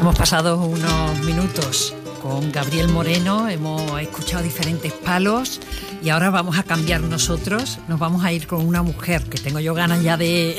Hemos pasado unos minutos con Gabriel Moreno, hemos escuchado diferentes palos y ahora vamos a cambiar nosotros, nos vamos a ir con una mujer, que tengo yo ganas ya de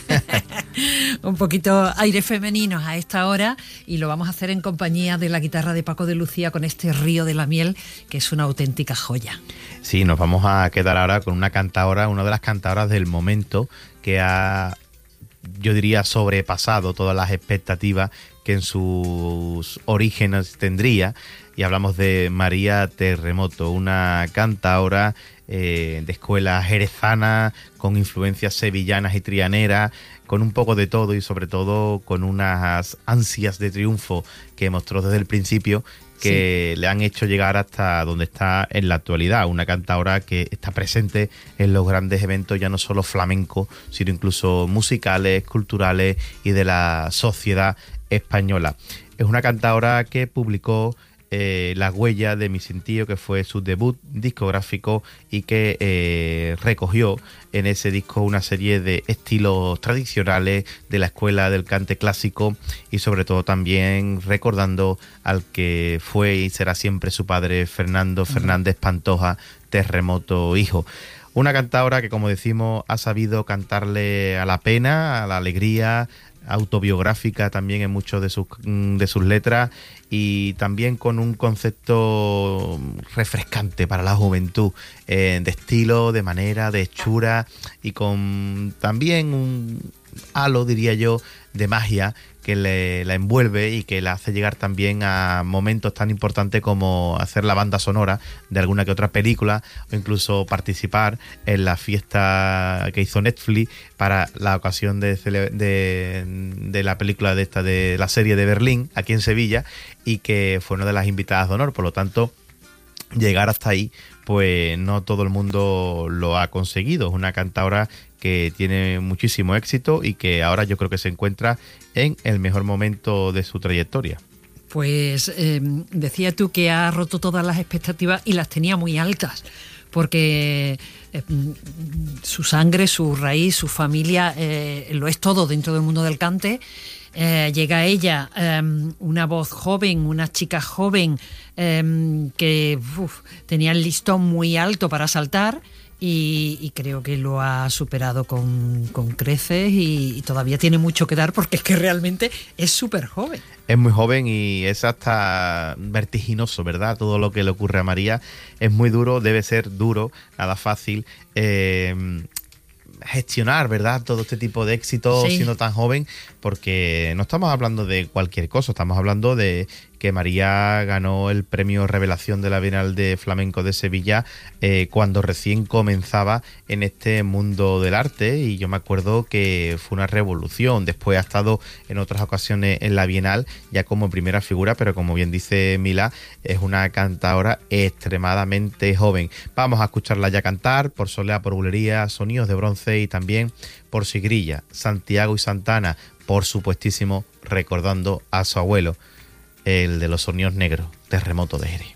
un poquito aire femeninos a esta hora, y lo vamos a hacer en compañía de la guitarra de Paco de Lucía con este Río de la Miel, que es una auténtica joya. Sí, nos vamos a quedar ahora con una cantadora, una de las cantadoras del momento que ha, yo diría, sobrepasado todas las expectativas que en sus orígenes tendría, y hablamos de María Terremoto, una cantaora de escuela jerezana, con influencias sevillanas y trianeras, con un poco de todo y sobre todo con unas ansias de triunfo que mostró desde el principio, que le han hecho llegar hasta donde está en la actualidad. Una cantaora que está presente en los grandes eventos, ya no solo flamenco, sino incluso musicales, culturales y de la sociedad española. Es una cantaora que publicó La huella de mi sentío, que fue su debut discográfico, y que recogió en ese disco una serie de estilos tradicionales de la escuela del cante clásico, y sobre todo también recordando al que fue y será siempre su padre, Fernando Fernández Pantoja Terremoto hijo. Una cantaora que, como decimos, ha sabido cantarle a la pena, a la alegría, autobiográfica también en muchos de sus letras, y también con un concepto refrescante para la juventud, de estilo, de manera, de hechura, y con también un halo, diría yo, de magia que la envuelve y que la hace llegar también a momentos tan importantes como hacer la banda sonora de alguna que otra película, o incluso participar en la fiesta que hizo Netflix para la ocasión de la película de la serie de Berlín, aquí en Sevilla, y que fue una de las invitadas de honor. Por lo tanto, llegar hasta ahí, pues no todo el mundo lo ha conseguido. Es una cantaora que tiene muchísimo éxito y que ahora yo creo que se encuentra en el mejor momento de su trayectoria. Pues decía tú que ha roto todas las expectativas y las tenía muy altas, porque su sangre, su raíz, su familia lo es todo dentro del mundo del cante. Llega a ella una voz joven, una chica joven que tenía el listón muy alto para saltar, y creo que lo ha superado con creces, y todavía tiene mucho que dar, porque es que realmente es súper joven. Es muy joven y es hasta vertiginoso, ¿verdad? Todo lo que le ocurre a María es muy duro, debe ser duro, nada fácil gestionar, ¿verdad?, todo este tipo de éxitos siendo tan joven, porque no estamos hablando de cualquier cosa, estamos hablando de que María ganó el premio Revelación de la Bienal de Flamenco de Sevilla cuando recién comenzaba en este mundo del arte, y yo me acuerdo que fue una revolución. Después ha estado en otras ocasiones en la Bienal ya como primera figura, pero como bien dice Mila, es una cantadora extremadamente joven. Vamos a escucharla ya cantar por Soleá, por Bulería, Sonidos de Bronce, y también por Sigrilla, Santiago y Santana, por supuestísimo recordando a su abuelo, el de los sonidos negros, Terremoto de Jerez.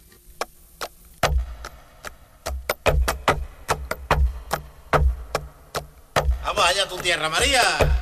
Vamos allá a tu tierra, María.